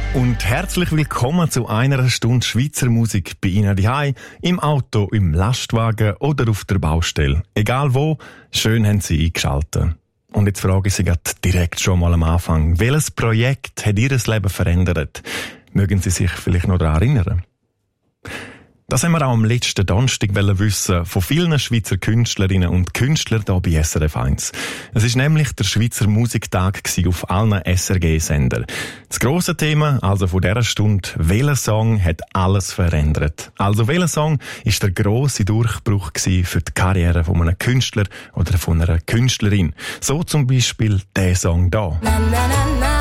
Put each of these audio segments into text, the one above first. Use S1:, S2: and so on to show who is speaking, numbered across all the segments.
S1: Und herzlich willkommen zu einer Stunde Schweizer Musik bei Ihnen daheim, im Auto, im Lastwagen oder auf der Baustelle. Egal wo, schön haben Sie eingeschaltet. Und jetzt frage ich Sie direkt schon mal am Anfang, welches Projekt hat Ihr Leben verändert? Mögen Sie sich vielleicht noch daran erinnern? Das haben wir auch am letzten Donnerstag wissen von vielen Schweizer Künstlerinnen und Künstlern hier bei SRF 1. Es ist nämlich der Schweizer Musiktag auf allen SRG-Sendern. Das grosse Thema, also von dieser Stunde, welcher Song hat alles verändert? Also welcher Song ist der grosse Durchbruch für die Karriere von einem Künstler oder von einer Künstlerin? So zum Beispiel der Song da. Na, na, na, na.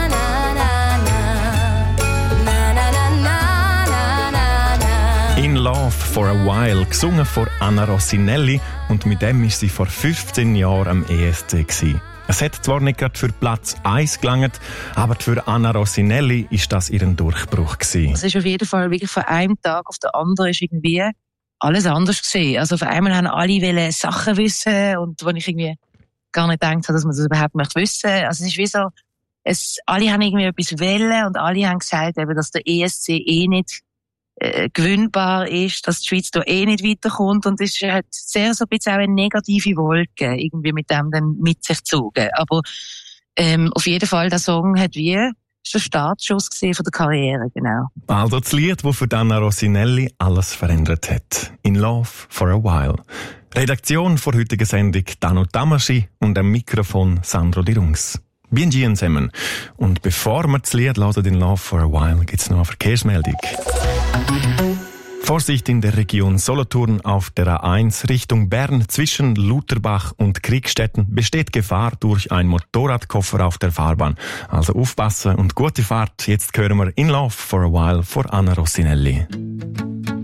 S1: In Love for a While, gesungen von Anna Rossinelli, und mit dem ist sie vor 15 Jahren am ESC gewesen. Es hat zwar nicht gerade für Platz 1 gelangt, aber für Anna Rossinelli ist das ihren Durchbruch gewesen.
S2: Es ist auf jeden Fall wirklich von einem Tag auf den anderen ist irgendwie alles anders gewesen. Also auf einmal haben alle Sachen wissen, und wo ich irgendwie gar nicht gedacht habe, dass man das überhaupt möchte wissen. Also es ist wie so, alle haben irgendwie etwas wollen und alle haben gesagt, eben, dass der ESC nicht gewinnbar ist, dass die Schweiz da nicht weiterkommt, und es hat sehr so ein bisschen auch eine negative Wolke irgendwie mit dem dann mit sich gezogen. Aber auf jeden Fall, der Song hat der Startschuss gesehen von der Karriere, genau.
S1: Also das Lied, das für Anna Rossinelli alles verändert hat. In Love for a While. Redaktion vor heutiger Sendung Dano Tamaschi und am Mikrofon Sandro Dirungs. Bien zusammen. Und bevor wir das Lied hören in Love for a While, gibt's noch eine Verkehrsmeldung. Vorsicht in der Region Solothurn auf der A1 Richtung Bern zwischen Lutherbach und Kriegstetten besteht Gefahr durch einen Motorradkoffer auf der Fahrbahn. Also aufpassen und gute Fahrt. Jetzt hören wir In Love for a While von Anna Rossinelli.